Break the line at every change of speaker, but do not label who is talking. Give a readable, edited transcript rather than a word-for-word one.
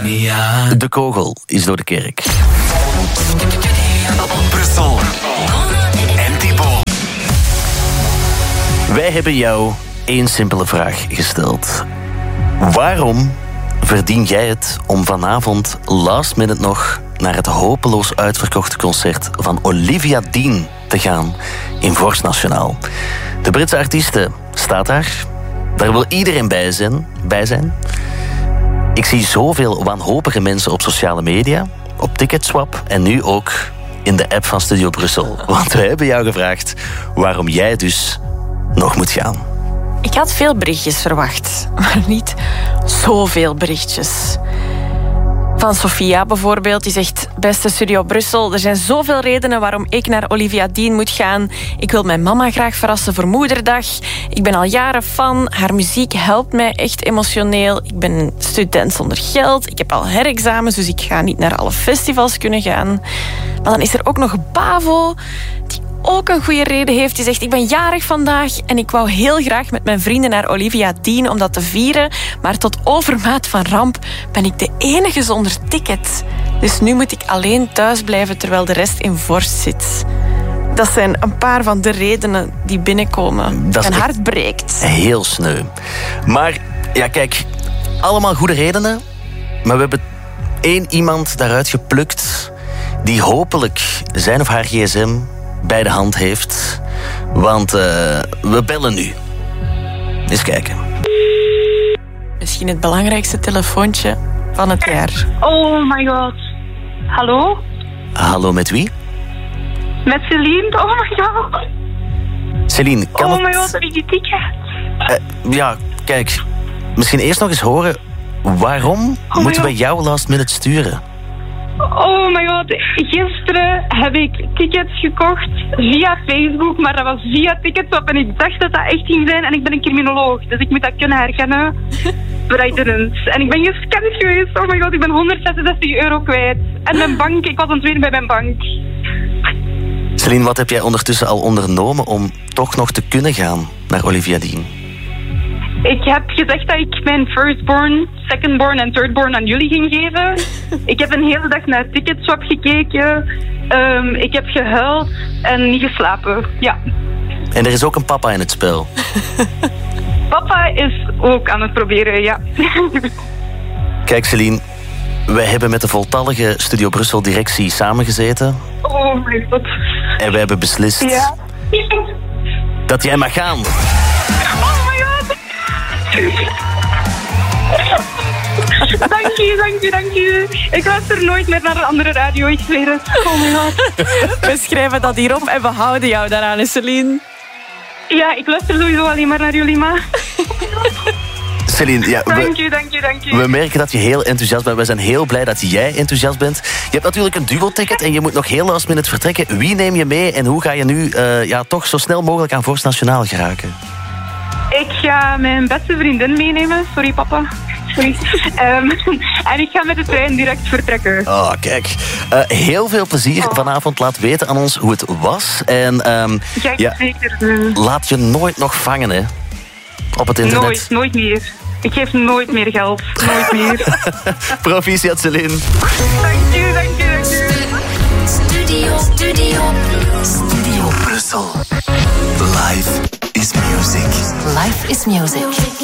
De kogel is door de kerk.
Brussel en Thibaut.
Wij hebben jou één simpele vraag gesteld. Waarom verdien jij het om vanavond last minute nog naar het hopeloos uitverkochte concert van Olivia Dean te gaan in Vorst Nationaal? De Britse artieste staat daar. Daar wil iedereen bij zijn. Ik zie zoveel wanhopige mensen op sociale media, op Ticketswap en nu ook in de app van Studio Brussel. Want we hebben jou gevraagd waarom jij dus nog moet gaan.
Ik had veel berichtjes verwacht, maar niet zoveel berichtjes. Van Sofia bijvoorbeeld, die zegt: beste Studio Brussel, er zijn zoveel redenen waarom ik naar Olivia Dean moet gaan. Ik wil mijn mama graag verrassen voor Moederdag. Ik ben al jaren fan. Haar muziek helpt mij echt emotioneel. Ik ben student zonder geld. Ik heb al herexamens, dus ik ga niet naar alle festivals kunnen gaan. Maar dan is er ook nog Bavo, die ook een goede reden heeft. Die zegt: ik ben jarig vandaag en ik wou heel graag met mijn vrienden naar Olivia Dean om dat te vieren. Maar tot overmaat van ramp ben ik de enige zonder ticket. Dus nu moet ik alleen thuis blijven terwijl de rest in Vorst zit. Dat zijn een paar van de redenen die binnenkomen. Mijn hart breekt.
Heel sneu. Maar ja, kijk, allemaal goede redenen. Maar we hebben één iemand daaruit geplukt die hopelijk zijn of haar gsm bij de hand heeft. Want we bellen nu. Eens kijken.
Misschien het belangrijkste telefoontje van het jaar.
Oh my god. Hallo?
Hallo, met wie?
Met Celine? Oh my god.
Celine, kan
Oh my god, heb ik die ticket?
ja, kijk. Misschien eerst nog eens horen. Waarom moeten we jou last minute sturen?
Oh my god. Gisteren heb ik tickets gekocht via Facebook, maar dat was via Ticketswap en ik dacht dat dat echt ging zijn en ik ben een criminoloog, dus ik moet dat kunnen herkennen. But I didn't. En ik ben gescamd geweest. Oh my god, ik ben €166 kwijt. En mijn bank, ik was aan het weten bij mijn bank.
Celine, wat heb jij ondertussen al ondernomen om toch nog te kunnen gaan naar Olivia Dean?
Ik heb gezegd dat ik mijn firstborn, secondborn en thirdborn aan jullie ging geven. Ik heb een hele dag naar Ticketswap gekeken. Ik heb gehuild en niet geslapen. Ja.
En er is ook een papa in het spel.
Papa is ook aan het proberen, ja.
Kijk, Celine, wij hebben met de voltallige Studio Brussel directie samengezeten.
Oh mijn god.
En we hebben beslist dat jij mag gaan.
Oh my god. Dank je. Ik luister nooit meer naar een andere radio, ik zweer het. Oh my god.
We schrijven dat hierop en we houden jou daaraan, Celine.
Ja, ik luister sowieso alleen maar naar jullie, ma.
Celine, ja,
Dank je.
we merken dat je heel enthousiast bent. We zijn heel blij dat jij enthousiast bent. Je hebt natuurlijk een duo-ticket en je moet nog heel last minute vertrekken. Wie neem je mee en hoe ga je nu toch zo snel mogelijk aan Vorst Nationaal geraken?
Ik ga mijn beste vriendin meenemen. Sorry, papa. Sorry. En ik ga met de trein direct vertrekken.
Oh, kijk. Heel veel plezier vanavond. Laat weten aan ons hoe het was. En
zeker.
Laat je nooit nog vangen, hè. Op het internet.
Nooit meer. Ik geef nooit meer geld. Nooit meer.
Proficiat, Celine.
Dank je.
Studio Brussel. Life is music.
Life is music.